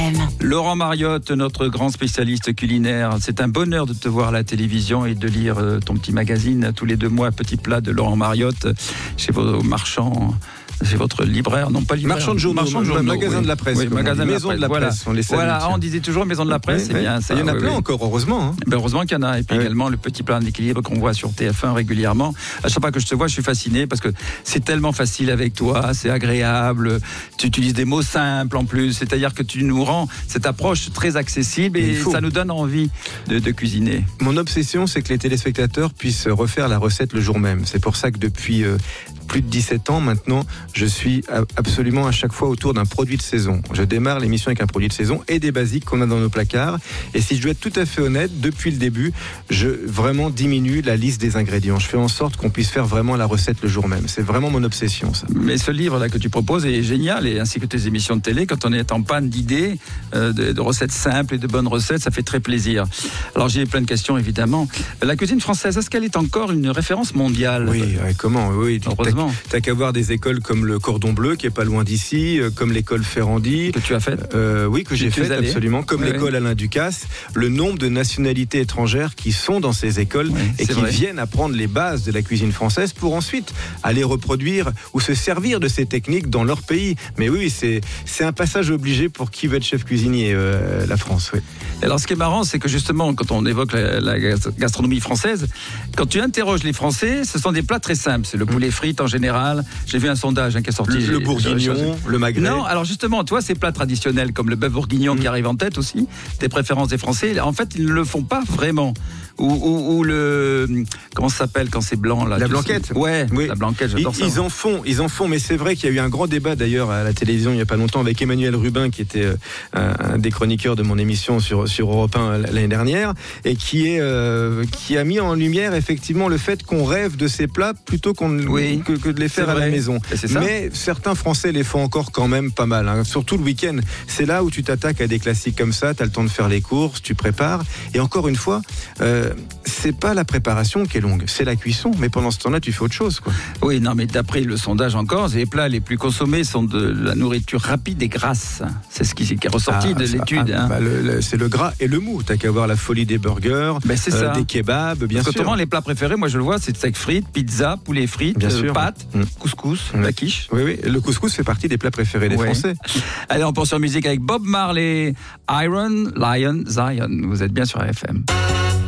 FM. Laurent Mariotte, notre grand spécialiste culinaire. C'est un bonheur de te voir à la télévision et de lire ton petit magazine tous les 2 mois, Petit Plat de Laurent Mariotte, chez vos marchands. C'est votre libraire, non pas libraire. Marchand de journaux, magasin oui. de la presse. Oui, magasin de la maison presse. de la presse. Voilà, on disait toujours maison de la presse, c'est bien ça. Il y en a plein encore, heureusement. Hein. Ben heureusement qu'il y en a. Et puis également le petit plat d'équilibre qu'on voit sur TF1 régulièrement. À chaque fois que je te vois, je suis fasciné parce que c'est tellement facile avec toi, c'est agréable. Tu utilises des mots simples en plus. C'est-à-dire que tu nous rends cette approche très accessible et ça nous donne envie de cuisiner. Mon obsession, c'est que les téléspectateurs puissent refaire la recette le jour même. C'est pour ça que depuis plus de 17 ans maintenant, je suis absolument à chaque fois autour d'un produit de saison. Je démarre l'émission avec un produit de saison et des basiques qu'on a dans nos placards. Et si je dois être tout à fait honnête, depuis le début, je vraiment diminue la liste des ingrédients. Je fais en sorte qu'on puisse faire vraiment la recette le jour même. C'est vraiment mon obsession, ça. Mais ce livre-là que tu proposes est génial, et ainsi que tes émissions de télé, quand on est en panne d'idées, de recettes simples et de bonnes recettes, ça fait très plaisir. Alors j'ai plein de questions, évidemment. La cuisine française, est-ce qu'elle est encore une référence mondiale ? Oui, comment ? Oui, heureusement. T'as qu'à voir des écoles comme le Cordon Bleu, qui est pas loin d'ici, comme l'école Ferrandi. Que tu as faite ? Oui, que j'ai faite, absolument. Comme l'école Alain Ducasse. Le nombre de nationalités étrangères qui sont dans ces écoles et qui viennent apprendre les bases de la cuisine française pour ensuite aller reproduire ou se servir de ces techniques dans leur pays. Mais oui, c'est un passage obligé pour qui veut être chef cuisinier, la France. Oui. Alors, ce qui est marrant, c'est que justement, quand on évoque la gastronomie française, quand tu interroges les Français, ce sont des plats très simples. C'est le poulet frites en général. J'ai vu un sondage qui est sorti. Le bourguignon, le magret. Non, alors justement, toi, ces plats traditionnels comme le bœuf bourguignon qui arrive en tête aussi, des préférences des Français, en fait, ils ne le font pas vraiment. Ou le... Comment ça s'appelle quand c'est blanc là, la blanquette. Ouais, oui. La blanquette, j'adore ça. Ils en font, mais c'est vrai qu'il y a eu un grand débat d'ailleurs à la télévision il n'y a pas longtemps avec Emmanuel Rubin, qui était un des chroniqueurs de mon émission sur Europe 1 l'année dernière, et qui a mis en lumière effectivement le fait qu'on rêve de ces plats plutôt que de les faire à la maison. Mais certains Français les font encore quand même pas mal, hein. Surtout le week-end. C'est là où tu t'attaques à des classiques comme ça, tu as le temps de faire les courses, tu prépares, et encore une fois, c'est pas la préparation qui est longue, c'est la cuisson, mais pendant ce temps-là, tu fais autre chose, quoi. Oui, non, mais d'après le sondage encore, les plats les plus consommés sont de la nourriture rapide et grasse. C'est ce qui est ressorti de l'étude. C'est le gras et le mou. T'as qu'à voir la folie des burgers, des kebabs, bien sûr. Autrement, les plats préférés, moi je le vois, c'est steak frites, pizza, poulet frites, pâtes, couscous, la quiche. Oui, le couscous fait partie des plats préférés des Français. Allez, on pense sur musique avec Bob Marley, Iron Lion Zion. Vous êtes bien sur RFM.